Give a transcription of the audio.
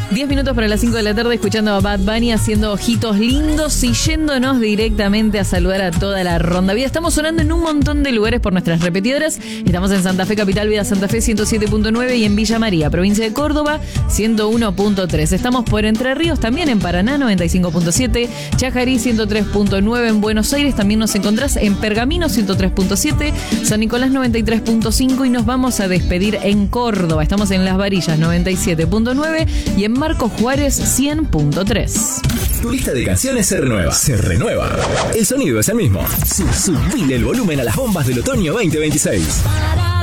10 minutos para las 5 de la tarde escuchando a Bad Bunny haciendo ojitos lindos y yéndonos directamente a saludar a toda la Ronda Vida. Estamos sonando en un montón de lugares por nuestras repetidoras. Estamos en Santa Fe, Capital, Vida Santa Fe 107.9 y en Villa María, provincia de Córdoba 101.3. Estamos por Entre Ríos, también en Paraná 95.7, Chajarí 103.9 en Buenos Aires. También nos encontrás en Pergamino 103.7, San Nicolás 93.5 y nos vamos a despedir en Córdoba. Estamos en Las Varillas 97.9 y en Marcos Juárez 100.3. Tu lista de canciones se renueva. Se renueva. El sonido es el mismo. Subile el volumen a las bombas del otoño 2026.